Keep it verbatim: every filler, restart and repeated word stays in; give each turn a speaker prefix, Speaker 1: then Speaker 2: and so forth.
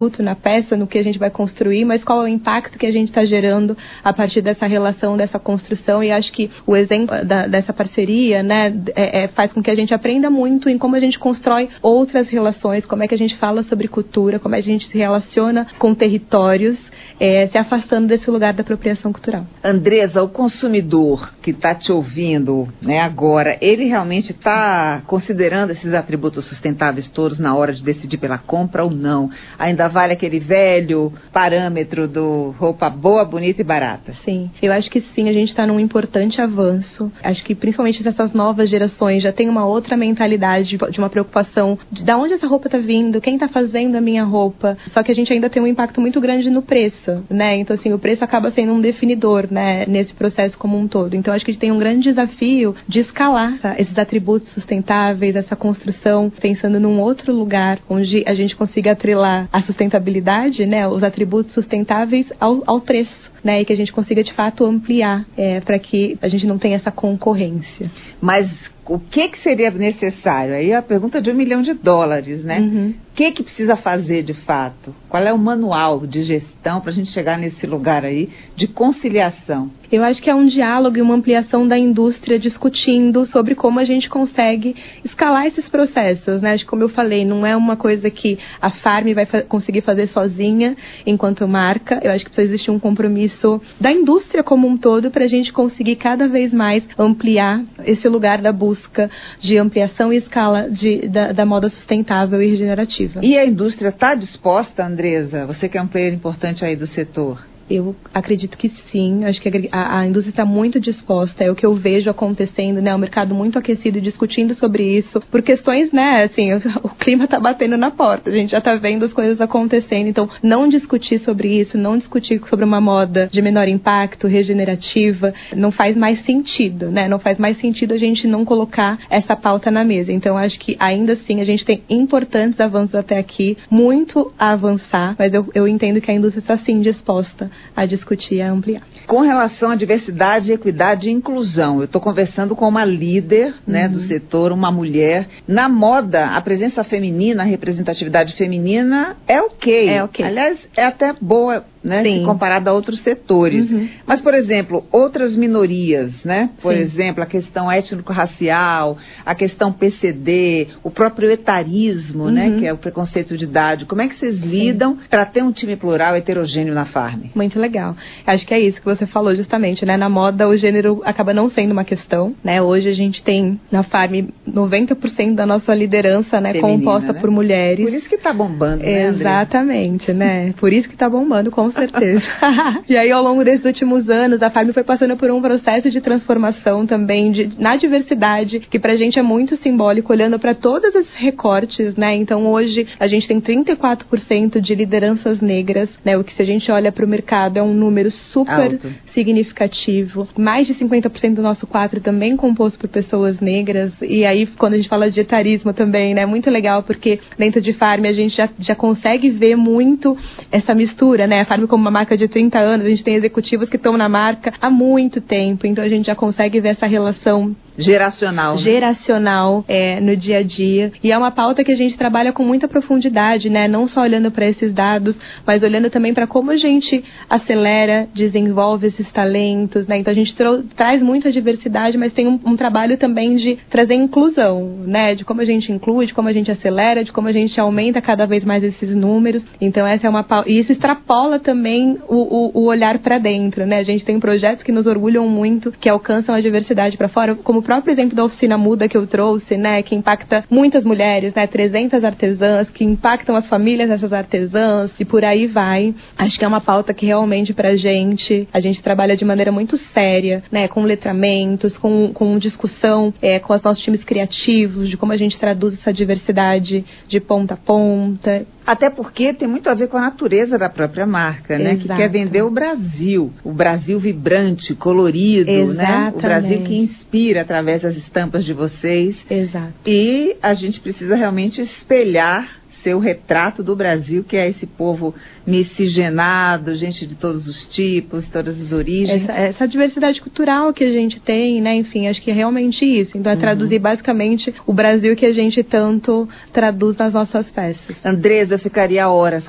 Speaker 1: na peça, no que a gente vai construir, mas qual é o impacto que a gente está gerando a partir dessa relação, dessa construção. E acho que o exemplo da, dessa parceria, né, é, é, faz com que a gente aprenda muito em como a gente constrói outras relações, como é que a gente fala sobre cultura, como é que a gente se relaciona com territórios, é, se afastando desse lugar da apropriação cultural.
Speaker 2: Andresa, o consumidor que está te ouvindo, né, agora, ele realmente está considerando esses atributos sustentáveis todos na hora de decidir pela compra ou não? Ainda vale aquele velho parâmetro do roupa boa, bonita e barata?
Speaker 1: Sim, eu acho que sim, a gente está num importante avanço. Acho que principalmente essas novas gerações já tem uma outra mentalidade de uma preocupação de, de onde essa roupa está vindo, quem está fazendo a minha roupa. Só que a gente ainda tem um impacto muito grande no preço, né? Então, assim, o preço acaba sendo um definidor, né, nesse processo como um todo. Então, acho que a gente tem um grande desafio de escalar, tá, esses atributos sustentáveis, essa construção, pensando num outro lugar onde a gente consiga atrelar a sustentabilidade, né, os atributos sustentáveis ao, ao preço, né, e que a gente consiga de fato ampliar, é, para que a gente não tenha essa concorrência.
Speaker 2: Mas o que que seria necessário? Aí é a pergunta de um milhão de dólares, né?
Speaker 1: Uhum.
Speaker 2: O que que precisa fazer de fato? Qual é o manual de gestão para a gente chegar nesse lugar aí de conciliação?
Speaker 1: Eu acho que é um diálogo e uma ampliação da indústria discutindo sobre como a gente consegue escalar esses processos, né? Acho que, como eu falei, não é uma coisa que a Farm vai fa- conseguir fazer sozinha enquanto marca. Eu acho que precisa existir um compromisso da indústria como um todo para a gente conseguir cada vez mais ampliar esse lugar da busca de ampliação e escala de, da, da moda sustentável e regenerativa.
Speaker 2: E a indústria está disposta, Andresa? Você que é um player importante aí do setor.
Speaker 1: Eu acredito que sim, acho que a, a indústria está muito disposta, é o que eu vejo acontecendo, né, o mercado muito aquecido discutindo sobre isso, por questões, né, assim, o, o clima está batendo na porta, a gente já está vendo as coisas acontecendo, então não discutir sobre isso, não discutir sobre uma moda de menor impacto, regenerativa, não faz mais sentido, né, não faz mais sentido a gente não colocar essa pauta na mesa, então acho que ainda assim a gente tem importantes avanços até aqui, muito a avançar, mas eu, eu entendo que a indústria está sim disposta a discutir e a ampliar.
Speaker 2: Com relação à diversidade, equidade e inclusão, eu estou conversando com uma líder, né, uhum, do setor, uma mulher. Na moda, a presença feminina, a representatividade feminina é ok.
Speaker 1: É ok.
Speaker 2: Aliás, é até boa, né, se comparada a outros setores.
Speaker 1: Uhum.
Speaker 2: Mas, por exemplo, outras minorias, né? Por
Speaker 1: Sim.
Speaker 2: exemplo, a questão étnico-racial, a questão P C D, o próprio etarismo, uhum, né, que é o preconceito de idade. Como é que vocês lidam para ter um time plural, heterogêneo na Farm?
Speaker 1: Muito legal. Acho que é isso que você falou justamente, né? Na moda, o gênero acaba não sendo uma questão, né? Hoje a gente tem na Farm noventa por cento da nossa liderança, né, feminina, composta, né, por mulheres.
Speaker 2: Por isso que tá bombando, né, André?
Speaker 1: Exatamente, né? Por isso que tá bombando, com certeza. E aí, ao longo desses últimos anos, a Farm foi passando por um processo de transformação também de, na diversidade, que pra gente é muito simbólico, olhando para todos esses recortes, né? Então, hoje, a gente tem trinta e quatro por cento de lideranças negras, né? O que, se a gente olha para o mercado, é um número super alto, significativo. Mais de cinquenta por cento do nosso quadro também composto por pessoas negras. E aí, quando a gente fala de etarismo também, né? Muito legal, porque dentro de Farm a gente já, já consegue ver muito essa mistura, né? A Farm, como uma marca de trinta anos, a gente tem executivos que estão na marca há muito tempo. Então, a gente já consegue ver essa relação
Speaker 2: geracional, né?
Speaker 1: Geracional, é, no dia a dia. E é uma pauta que a gente trabalha com muita profundidade, né? Não só olhando para esses dados, mas olhando também para como a gente acelera, desenvolve esses talentos, né? Então a gente tro- traz muita diversidade, mas tem um, um trabalho também de trazer inclusão, né? De como a gente inclui, de como a gente acelera, de como a gente aumenta cada vez mais esses números. Então essa é uma pauta. E isso extrapola também o, o, o olhar para dentro, né? A gente tem projetos que nos orgulham muito, que alcançam a diversidade para fora, como o próprio exemplo da oficina muda que eu trouxe, né, que impacta muitas mulheres, né, trezentas artesãs, que impactam as famílias dessas artesãs, e por aí vai. Acho que é uma pauta que realmente pra gente, a gente trabalha de maneira muito séria, né, com letramentos, com, com discussão, é, com os nossos times criativos, de como a gente traduz essa diversidade de ponta a ponta.
Speaker 2: Até porque tem muito a ver com a natureza da própria marca, né?
Speaker 1: Exato.
Speaker 2: Que quer vender o Brasil. O Brasil vibrante, colorido,
Speaker 1: exatamente,
Speaker 2: né? O Brasil que inspira através das estampas de vocês.
Speaker 1: Exato.
Speaker 2: E a gente precisa realmente espelhar seu retrato do Brasil, que é esse povo miscigenado, gente de todos os tipos, todas as origens.
Speaker 1: Essa, essa diversidade cultural que a gente tem, né? Enfim, acho que é realmente isso. Então, é traduzir uhum. basicamente o Brasil que a gente tanto traduz nas nossas peças.
Speaker 2: Andresa, eu ficaria horas